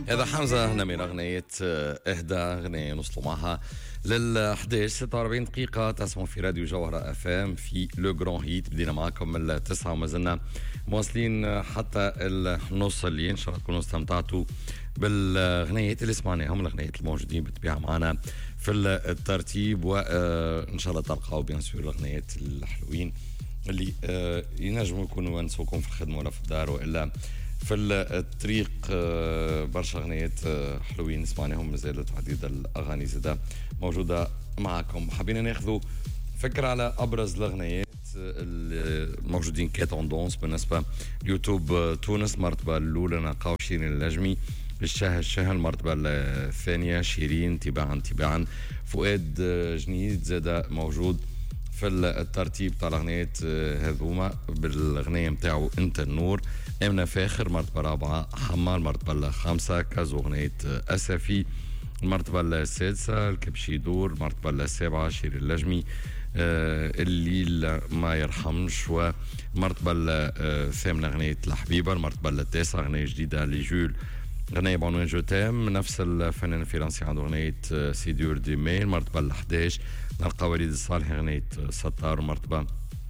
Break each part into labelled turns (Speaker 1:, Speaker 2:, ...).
Speaker 1: هذا حمزة نمير أغنية إهدى، أغنية نوصلوا معها لل 11 46 دقيقة. تسمعوا في راديو جوهرة اف ام في لو جران هيت. بدينا معكم من التسعة وما زلنا مواصلين حتى النص اللي إن شاء الله تكونوا استمتعتوا بالأغنيات اللي سمعناهم، الأغنيات الموجودين بالطبيعة معنا في الترتيب، وإن شاء الله تلقاو بيان سور الأغنيات الحلوين اللي ينجموا يكونوا ينسوكم في الخدمة ولا في الدار وإلا في الطريق. برشا أغنيات حلوين سمعناهم، مازالت عديد الأغاني زادة موجودة معكم. حابين ناخذوا فكرة على أبرز الأغنيات الموجودين كتوندونس بالنسبة ليوتيوب تونس. المرتبة الأولى نلقاو شيرين اللجمي، الشهر. المرتبة الثانية شيرين تباعا. فؤاد جنيد زادة موجود في الترتيب تاع الاغنيات هذوما بالاغنيه نتاعو انت النور. امنه فاخر مرتبه رابعه. حما المرتبه الخامسه. كازو اغنيه اسفي المرتبه السادسه. الكبشي دور المرتبه السابعه. شير اللجمي الليل ما يرحمش. والمرتبه الثامنه اغنيه الحبيبه. المرتبه التاسعه اغنيه جديده لجول غنية بعنوان جو تام، نفس الفنان الفرنسي عنده أغنية سيدور دي مي. المرتبة ال 11 نلقى وليد الصالح أغنية ستار. المرتبة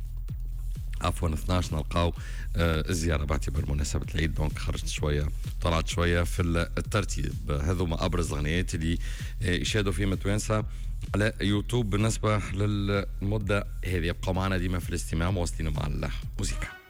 Speaker 1: 12 نلقاو الزيارة باعتبار مناسبة العيد، دونك خرجت شوية طلعت شوية في الترتيب. هذوما أبرز الأغنيات اللي يشاهدوا فيهم التوانسة على يوتيوب بالنسبة للمدة هذه. يبقى معنا ديما في الاستماع، مواصلين مع الموسيقى.